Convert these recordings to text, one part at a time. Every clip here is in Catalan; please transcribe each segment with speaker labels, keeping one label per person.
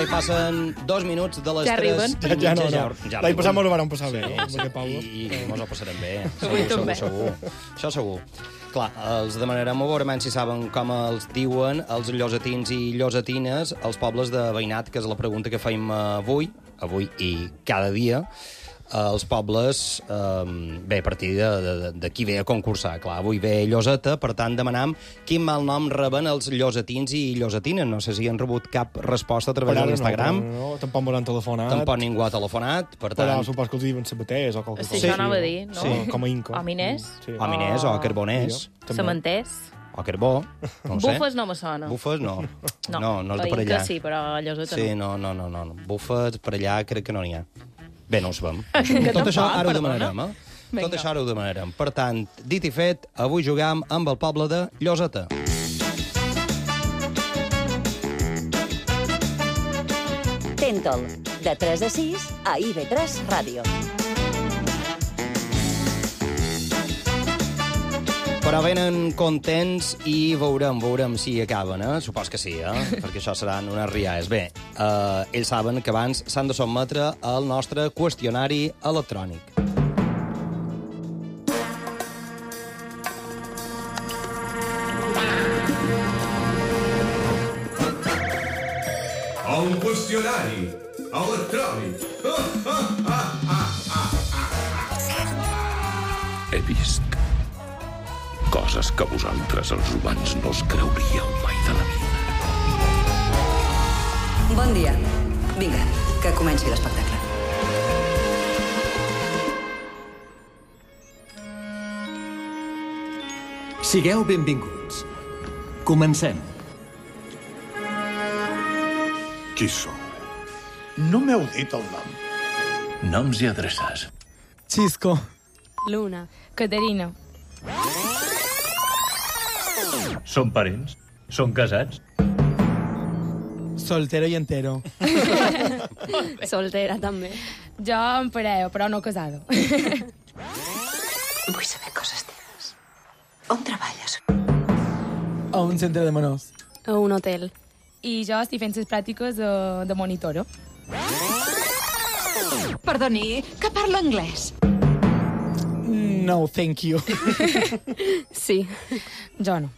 Speaker 1: i passen 2 minuts de les 3.
Speaker 2: Ja arriben.
Speaker 3: Ja no. L'any passat mos ho vam passar bé,
Speaker 1: Sí, i mos ho passarem bé.
Speaker 2: Avui també.
Speaker 1: Segur. Això segur. Clar, els demanarem a veure si saben com els diuen els llosatins i llosatines, els pobles de veïnat, que és la pregunta que feim avui i cada dia. Els pobles, bé, a partir de qui ve a concursar. Clar, avui ve Lloseta, per tant, demanam quin mal nom reben els llosatins i llosatines. No sé si han rebut cap resposta a través de l'Instagram.
Speaker 3: No, tampoc m'ho han telefonat.
Speaker 1: Tampoc ningú ha telefonat, per tant...
Speaker 3: Però supos que els diuen sabaters o qualque cosa.
Speaker 2: Sí, això anava a dir, no?
Speaker 3: Sí, com a Inco.
Speaker 2: O miners.
Speaker 3: Sí.
Speaker 1: O miners, o carboners,
Speaker 2: Cementers.
Speaker 1: o carbó, no ho sé.
Speaker 2: Bufes no me sona.
Speaker 1: Bufes, no. No és de
Speaker 2: O
Speaker 1: per
Speaker 2: Inca
Speaker 1: allà.
Speaker 2: sí, però Lloseta
Speaker 1: Sí,
Speaker 2: no.
Speaker 1: no. Bufes, per allà, crec que no n'hi ha. Bé, no ho sabem.
Speaker 2: Que
Speaker 1: Tot això
Speaker 2: tampoc,
Speaker 1: ara ho
Speaker 2: perdona.
Speaker 1: demanarem, eh?
Speaker 2: Vinga.
Speaker 1: Tot això ara ho demanarem. Per tant, dit i fet, avui jugam amb el poble de Lloseta.
Speaker 4: Tentol, de 3 a 6 a IB3 Ràdio.
Speaker 1: Però venen contents i veurem si acaben, eh? Supos que sí, perquè això seran unes rialles. Bé, ells saben que abans s'han de sotmetre al nostre qüestionari electrònic.
Speaker 5: Un qüestionari electrònic.
Speaker 6: He vist coses que vosaltres, els humans, no us creuríeu mai de la vida.
Speaker 7: Bon dia. Vinga, que comenci l'espectacle.
Speaker 8: Sigueu benvinguts. Comencem.
Speaker 5: Qui sou? No m'heu dit el nom.
Speaker 6: Noms i adreçats.
Speaker 3: Xisco.
Speaker 9: Luna. Caterina.
Speaker 10: Són parents? Són casats?
Speaker 3: Soltero i entero.
Speaker 9: Soltera, també. Jo en parella, però no casada.
Speaker 7: Vull saber coses teves. On treballes?
Speaker 3: A un centre de menors.
Speaker 9: A un hotel. I jo estic fent les pràctiques de monitora.
Speaker 7: Perdoni, que parlo anglès.
Speaker 3: No, thank you.
Speaker 9: Sí, jo no.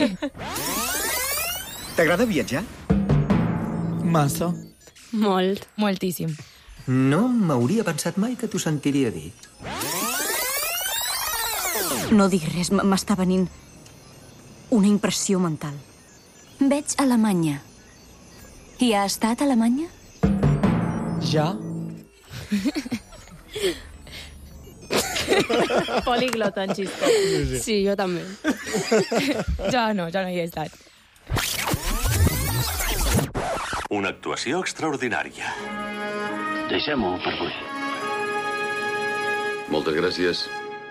Speaker 8: T'agrada viatjar?
Speaker 3: Massa.
Speaker 9: Molt. Moltíssim.
Speaker 8: No m'hauria pensat mai que t'ho sentiria dir.
Speaker 4: No dic res, m'està venint una impressió mental. Veig Alemanya. Hi ha estat a Alemanya?
Speaker 3: Ja?
Speaker 2: Poliglota, en Xisco.
Speaker 9: Sí, jo també. Jo no hi he estat.
Speaker 6: Una actuació extraordinària. Deixem-ho per avui. Moltes gràcies.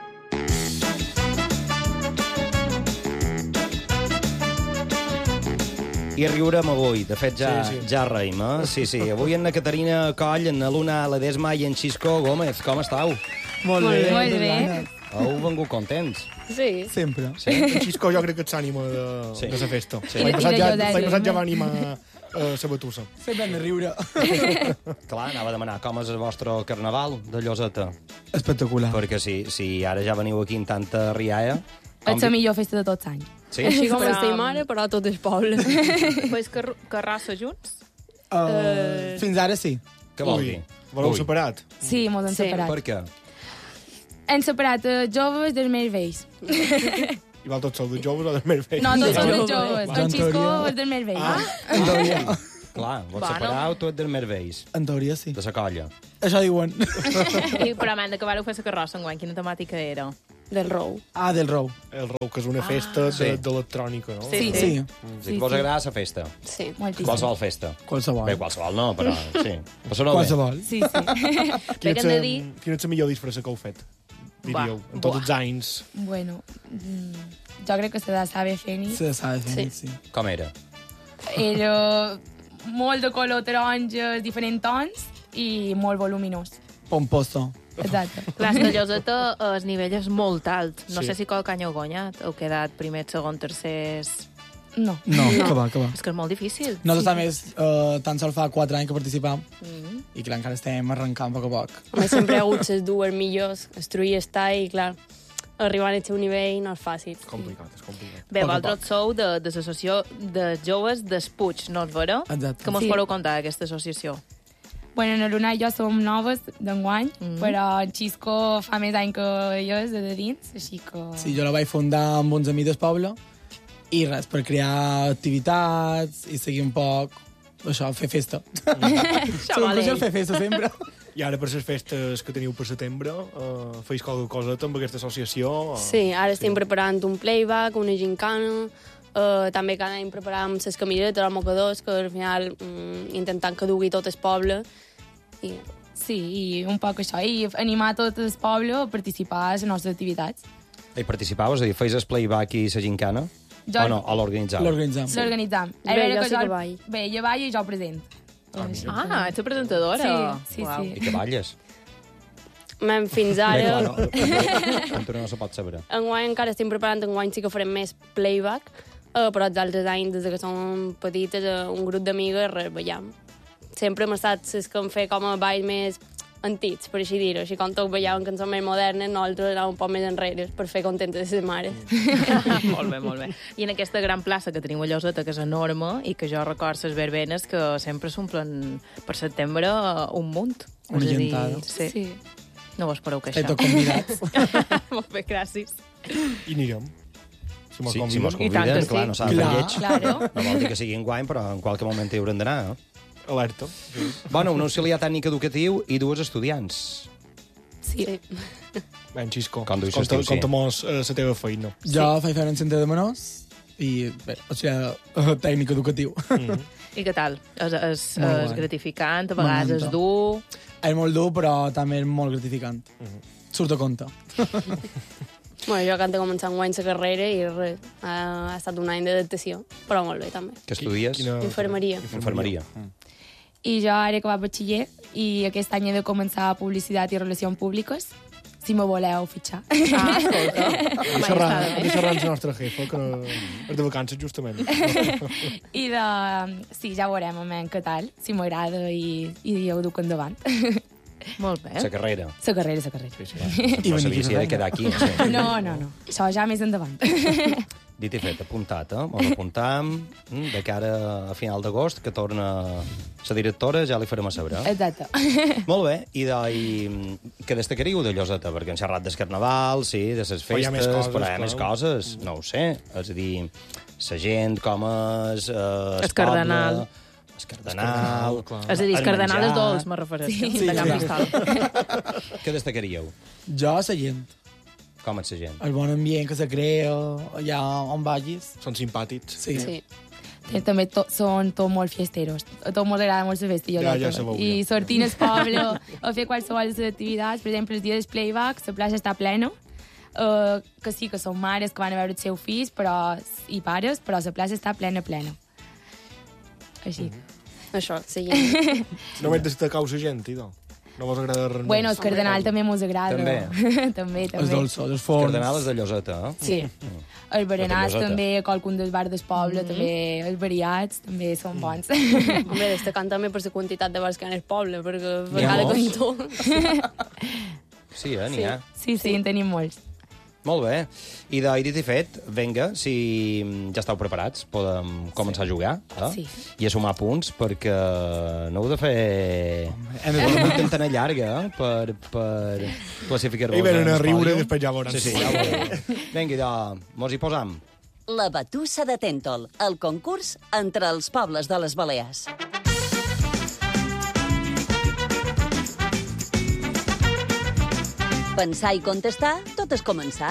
Speaker 1: I riurem avui. De fet,
Speaker 3: Sí.
Speaker 1: ja reim, eh? Sí. Avui en la Caterina Coll, en la Luna Ledesma i en Xisco Gómez. Com estàu?
Speaker 3: Molt bé.
Speaker 9: Molt bé.
Speaker 1: Heu vengut contents?
Speaker 9: Sí.
Speaker 3: Sempre.
Speaker 1: Sí?
Speaker 3: En Xisco jo crec que s'ànima
Speaker 1: Sí.
Speaker 3: de la festa.
Speaker 1: Sí.
Speaker 3: L'any passat ja
Speaker 9: Lloseta,
Speaker 3: va animar la batussa. Sempre hem de riure.
Speaker 1: Clar, anava a demanar com és el vostre carnaval de Lloseta.
Speaker 3: Espectacular.
Speaker 1: Perquè si ara ja veniu aquí en tanta rialla...
Speaker 9: És la millor festa de tots anys.
Speaker 1: Sí?
Speaker 9: Així com
Speaker 2: Però-
Speaker 9: estem ara, però tot el poble.
Speaker 2: Pues que raça junts?
Speaker 3: Fins ara sí.
Speaker 1: Què vol
Speaker 3: Ui,
Speaker 1: dir?
Speaker 3: Voleu
Speaker 1: Ui.
Speaker 3: separat?
Speaker 9: Sí, mos han separat.
Speaker 1: Per què?
Speaker 9: Hem separat joves dels més vells.
Speaker 3: I val tots sou de joves o de més vells?
Speaker 9: No, tots són dels
Speaker 3: Ja,
Speaker 9: joves.
Speaker 3: en
Speaker 9: En Xisco
Speaker 3: teoria.
Speaker 9: és dels més vells.
Speaker 3: En teoria.
Speaker 1: Clar, vols
Speaker 2: Bueno.
Speaker 1: separar tu ets dels més vells,
Speaker 3: En teoria sí.
Speaker 1: de la colla.
Speaker 3: Això diuen.
Speaker 2: Però m'han d'acabar-ho fer la carrossa enguany. Quina temàtica era?
Speaker 9: Del rou.
Speaker 3: Ah, del Rou. El Rou, que és una festa
Speaker 1: sí.
Speaker 3: d'electrònica, no?
Speaker 2: Sí.
Speaker 3: Sí.
Speaker 1: Si vos agrada la festa.
Speaker 9: Sí, moltíssim.
Speaker 1: Qualsevol festa.
Speaker 3: Qualsevol.
Speaker 1: Bé, qualsevol no, però sí. Passar-ho bé.
Speaker 3: Qualsevol.
Speaker 9: Sí, sí.
Speaker 2: Bé, que hem de dir...
Speaker 3: Quina és la millor disfressa que heu fet? Diríeu, en tots els anys.
Speaker 9: Bueno, jo crec que se la sabe fent.
Speaker 3: Se sabe fer, sí.
Speaker 1: Com era?
Speaker 9: Era molt de color taronja, diferents tons i molt voluminós.
Speaker 3: Pomposo.
Speaker 9: Exacte.
Speaker 2: Clar, de Lloseta el nivell és molt alt. No
Speaker 3: Sí.
Speaker 2: sé si qual any heu guanyat. Heu quedat primer, segon, tercers...
Speaker 9: No.
Speaker 11: No, que va.
Speaker 2: És que és molt difícil.
Speaker 11: Nosaltres també tan sol fa 4 anys que participam i clar, encara estem arrencant a poc a poc.
Speaker 12: Home, sempre hi ha hagut les dues millors, estruir està i clar, arribar al seu nivell no és fàcil.
Speaker 3: És complicat.
Speaker 2: Bé, vosaltres sou de l'associació de joves d'Espuig, no és vera?
Speaker 11: Exacte.
Speaker 2: Com us podeu contar d'aquesta associació?
Speaker 9: Bueno, en Luna i jo som noves d'enguany, però en Xisco fa més anys que jo és de dins, així que...
Speaker 11: Sí, jo la vaig fundar amb uns amics del poble i res, per crear activitats i seguir un poc... Això, fer festa. Som fer festa sempre.
Speaker 3: I ara per les festes que teniu per setembre, feis qualque cosa amb aquesta associació?
Speaker 12: Sí, ara estem preparant un playback, una gincana, també cada any preparàvem les camisetes, els mocadors, que al final intentant que dugui tot el poble.
Speaker 9: Sí, i un poc això, i animar tot el poble a participar a les nostres activitats.
Speaker 1: I participau? És a dir, feis el playback i la gincana? O no? O l'organitzau?
Speaker 9: L'organitzam.
Speaker 12: Bé, jo sí que vaig.
Speaker 9: Bé, jo vaig i jo present.
Speaker 2: Ets la presentadora?
Speaker 9: Sí.
Speaker 1: I que balles?
Speaker 12: Fins ara...
Speaker 1: Bé, clar, no se pot saber.
Speaker 12: Enguany encara estem preparant, enguany sí que farem més playback, però els altres anys, des que som petites, un grup d'amigues ballam. Sempre hem estat les que em fer com a ball més antics, per així dir-ho. Així com tots ballaven cançons més modernes, nosaltres anàvem un poc més enrere per fer contentes les mares.
Speaker 2: Molt bé. I en aquesta gran plaça que teniu a Lloseta, que és enorme, i que jo record les verbenes que sempre s'omplen per setembre un munt.
Speaker 11: Una gentada.
Speaker 2: Sí. No vos podeu queixar.
Speaker 11: Estem convidats.
Speaker 2: Molt bé, gràcies.
Speaker 3: I anirem. Si mos
Speaker 1: conviden, clar, no s'ha de fer lleig.
Speaker 2: Claro.
Speaker 1: No vol dir que sigui enguany, però en qualque moment hi haurem d'anar, no?
Speaker 3: Alerta. Sí.
Speaker 1: Bueno, un auxiliar tècnic educatiu i 2 estudiants.
Speaker 12: Sí.
Speaker 3: Ben, Xisco,
Speaker 1: conta-mos
Speaker 3: la teva feina.
Speaker 11: Jo faig feina en centre de menors i, bé, auxiliar tècnic educatiu.
Speaker 2: I què tal? És gratificant, a vegades és dur...
Speaker 11: És molt dur, però també és molt gratificant. Surt a compte.
Speaker 12: Bueno, jo acabo de començar enguany la carrera i res, ha estat un any d'adaptació, però molt bé, també.
Speaker 1: Què estudies?
Speaker 12: Infermeria.
Speaker 9: I jo ara he acabat batxiller i aquest any he de començar publicitat i relacions públiques, si me voleu fitxar.
Speaker 2: Escolta.
Speaker 3: Deixa la nostra jefa, que és de vacances, justament.
Speaker 9: I sí, ja veurem què tal, si m'agrada i ho duc endavant.
Speaker 2: Molt bé.
Speaker 1: La carrera.
Speaker 9: La carrera.
Speaker 1: Sí. No sabia si era quedar aquí.
Speaker 9: No. Això ja més endavant.
Speaker 1: Dit i fet, apuntat, Ens apuntam de cara a final d'agost, que torna la directora, ja li farem a saber.
Speaker 9: Exacte.
Speaker 1: Molt bé, i què destacaríeu de Lloseta? Perquè hem xerrat del carnaval, sí, de les festes, però hi ha més coses. No ho sé, és a dir, la gent, com és...
Speaker 2: El cardenal.
Speaker 1: El cardenal...
Speaker 2: És a dir, el cardenal és dolç, me refereixo.
Speaker 11: Sí.
Speaker 2: De Can Cristal.
Speaker 1: Què destacaríeu?
Speaker 11: Jo, la gent.
Speaker 1: Com és la gent?
Speaker 11: El bon ambient que se crea allà on vagis.
Speaker 3: Són simpàtics.
Speaker 11: Sí.
Speaker 9: També són tots molt fiesteros. A tots ens agrada molt la festa.
Speaker 3: Ja sabeu.
Speaker 9: I sortint al poble a fer qualsevol de les activitats. Per exemple, el dia del playback, la plaça està plena. Que sí, que són mares que van a veure els seus fills i pares, però la plaça està plena. Així.
Speaker 12: Això, la gent.
Speaker 3: Només destacau la gent, idò. No vos agrada res més?
Speaker 9: Bueno, el cardenal també mos agrada. També.
Speaker 11: Els dolços, els forns.
Speaker 1: El cardenal és de Lloseta,
Speaker 9: Sí. Els berenats també, qualcun dels bars del poble, també, els variats, també són bons.
Speaker 12: Home, destacant també per la quantitat de bars que hi ha al poble, perquè per cada cantó...
Speaker 1: Sí, n'hi ha.
Speaker 9: Sí, en tenim molts.
Speaker 1: Molt bé. I dit i fet, vinga, si ja esteu preparats, podem començar a jugar.
Speaker 9: Sí.
Speaker 1: I a sumar punts, perquè no heu de fer... una tentana llarga, per classificar-vos.
Speaker 3: I venen a riure i després ja veurem.
Speaker 1: Sí, ja veurem. Vinga, mos hi posam.
Speaker 13: La Batussa de Tèntol, el concurs entre els pobles de les Balears. Pensar i contestar, tot és començar.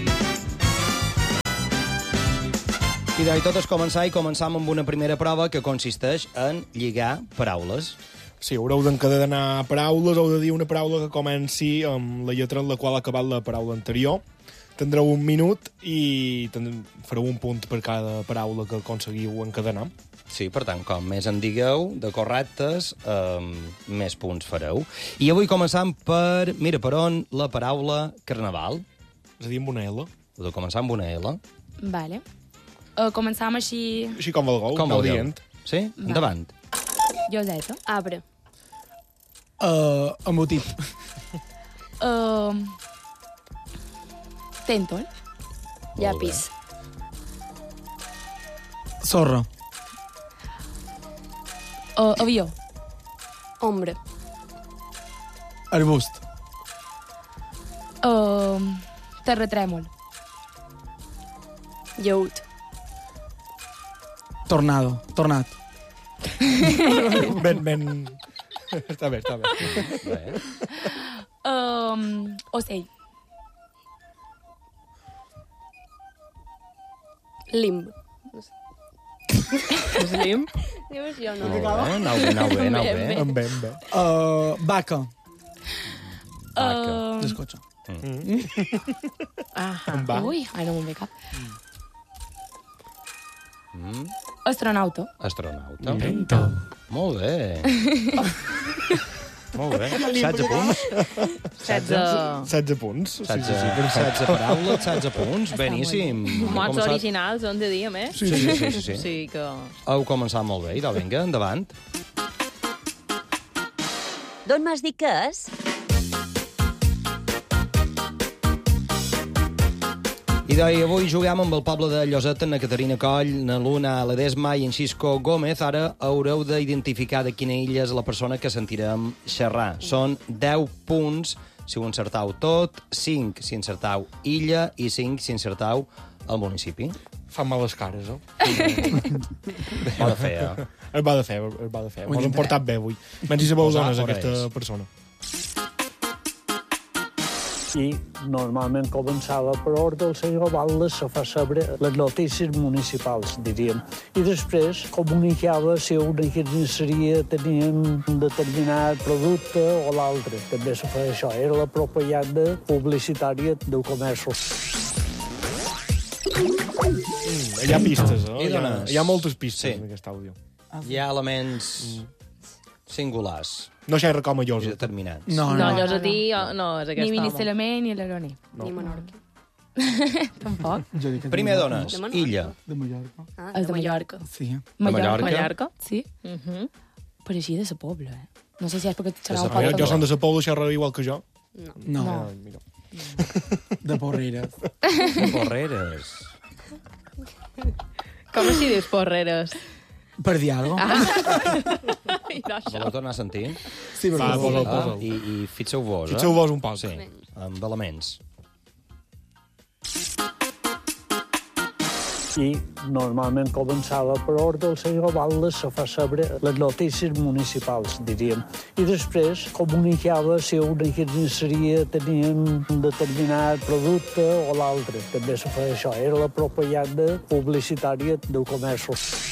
Speaker 1: I tot és començar i començam amb una primera prova que consisteix en lligar paraules.
Speaker 3: Sí, haureu d'encadenar paraules, heu de dir una paraula que comenci amb la lletra en la qual ha acabat la paraula anterior. Tindreu 1 minut i fareu un punt per cada paraula que aconseguiu encadenar.
Speaker 1: Sí, per tant, com més en digueu de correctes, més punts fareu. I avui començam per on la paraula carnaval.
Speaker 3: És a dir, amb una L.
Speaker 1: Heu de començar amb una L.
Speaker 9: Vale. Començam així...
Speaker 3: Així com vulgueu,
Speaker 1: Com
Speaker 3: aneu
Speaker 1: vulgueu.
Speaker 3: dient.
Speaker 1: Sí? Endavant.
Speaker 9: Lloseta.
Speaker 12: Arbre.
Speaker 11: Embotit.
Speaker 9: Tèntol.
Speaker 12: Llapis.
Speaker 11: Sorra.
Speaker 9: Avió.
Speaker 12: Ombra.
Speaker 11: Arbust.
Speaker 9: Terratrèmol.
Speaker 12: Lleut.
Speaker 11: Tornado. Tornat.
Speaker 3: Ben... Està bé.
Speaker 9: Ocell.
Speaker 12: Limb.
Speaker 2: És limb?
Speaker 12: Dius, jo no.
Speaker 1: Anau bé.
Speaker 11: Vaca.
Speaker 9: Descotxa. Ui, no me'n ve cap. Astronauta.
Speaker 1: Astronauta. Molt bé. Molt bé. 16 punts.
Speaker 3: 16 punts.
Speaker 1: 16 paraules, 16 punts. Beníssim.
Speaker 2: Mots originals, on de dia, més.
Speaker 1: Sí.
Speaker 2: Sí que...
Speaker 1: Heu començat molt bé. Idò, vinga, endavant.
Speaker 13: D'on m'has dit que és?
Speaker 1: Idò, i avui juguem amb el poble de Lloseta, na Caterina Coll, na Luna Ledesma i en Xisco Gómez. Ara haureu d'identificar de quina illa és la persona que sentirem xerrar. Són 10 punts si ho encertau tot, 5 si encertau illa i 5 si encertau el municipi.
Speaker 3: Fan males cares, eh?
Speaker 1: Va de fer, eh?
Speaker 3: Es va de fer. Mos hem portat bé avui. Menys si sabeu dones, aquesta persona.
Speaker 14: I normalment començava per ordre el senyor Baldes se fa saber les notícies municipals, diríem. I després comunicava si una carnisseria tenia un determinat producte o l'altre. També se feia això, era la propaganda publicitària del comerç.
Speaker 3: Hi ha pistes, hi ha moltes pistes en aquest àudio.
Speaker 1: Hi ha elements singulars.
Speaker 3: No xerra com a Llosa.
Speaker 1: Determinats.
Speaker 2: No, Llosetí no és aquest home.
Speaker 9: Ni Binissalament ni l'Aroner.
Speaker 12: Ni Menorca.
Speaker 9: Tampoc.
Speaker 1: Primer dones, illa.
Speaker 11: De Mallorca.
Speaker 12: El de Mallorca.
Speaker 11: Sí.
Speaker 1: Mallorca?
Speaker 9: Sí. Pareixia de sa Pobla, eh? No sé si és perquè serà un
Speaker 3: Jo
Speaker 9: poc...
Speaker 3: som de sa Pobla, xerra igual que jo.
Speaker 11: No. De Porreres.
Speaker 1: De Porreres.
Speaker 2: Com així dius Porreres?
Speaker 11: Per dir alguna cosa.
Speaker 1: Voleu tornar a sentir?
Speaker 11: Sí, però
Speaker 3: posa'l.
Speaker 1: I fixeu-vos,
Speaker 3: Fixeu-vos un poc.
Speaker 1: Sí, amb elements.
Speaker 14: I normalment començava per ordre el senyor Baldes se fa saber les notícies municipals, diríem. I després comunicava si una carnisseria tenia un determinat producte o l'altre. També se feia això, era la propaganda publicitària del comerç.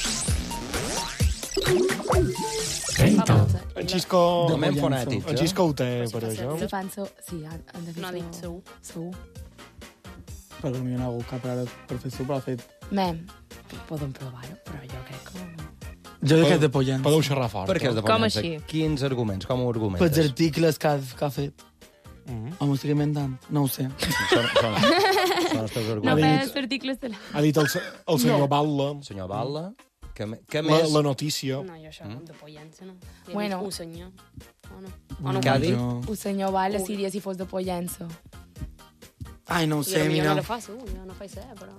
Speaker 3: En Xisco...
Speaker 1: Moment fonètic.
Speaker 3: En Xisco ho té, per això.
Speaker 9: Se fan sí, han de fer
Speaker 12: No ha dit segur.
Speaker 9: Segur.
Speaker 11: Però no hi ha hagut cap ara per fer però ha fet...
Speaker 9: Mem, podem provar-ho, però jo crec que...
Speaker 11: Jo crec que és de Pollença.
Speaker 3: Podeu xerrar fort.
Speaker 1: Per què és de
Speaker 2: Com
Speaker 1: Pollença?
Speaker 2: així?
Speaker 1: Quins arguments? Com ho argumentes?
Speaker 11: Pels articles que ha fet. O m'ho estic inventant? No ho sé.
Speaker 1: Són els teus
Speaker 9: No
Speaker 1: arguments.
Speaker 9: fes articles de la...
Speaker 3: Ha dit el senyor Batlle.
Speaker 1: Senyor Batlle. Què més?
Speaker 3: La notícia.
Speaker 12: No, jo això de Pollença, no.
Speaker 9: Bueno.
Speaker 12: Un senyor. O no?
Speaker 1: Què ha dit?
Speaker 9: Un senyor Vale seria si fos de Pollença.
Speaker 11: Ai, no ho sé,
Speaker 12: Jo
Speaker 11: mira.
Speaker 12: no la faig, jo no faig ser, però...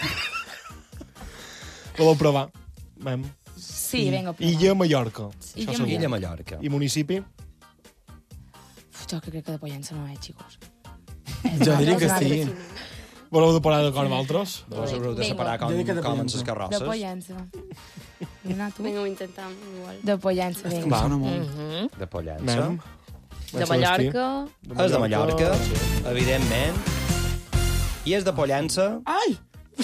Speaker 3: Voleu provar? Vam.
Speaker 9: Sí, vinga, prova.
Speaker 3: Illa Mallorca.
Speaker 9: Illa
Speaker 3: Això segur.
Speaker 1: Illa Mallorca.
Speaker 3: I municipi?
Speaker 9: Jo crec que de Pollença no és, xicos.
Speaker 11: Jo diria que sí.
Speaker 3: Voleu de parar d'acord amb altres?
Speaker 1: Llavors haureu de separar com en les
Speaker 9: De
Speaker 1: carrosses.
Speaker 9: Pollença. Mira, tu.
Speaker 12: Vinga, ho intentem, igual.
Speaker 9: De Pollença, vinga.
Speaker 3: Va.
Speaker 11: Sona molt.
Speaker 1: De Pollença.
Speaker 2: De Mallorca.
Speaker 1: És de Mallorca, evidentment. I és de Pollença.
Speaker 11: Ai!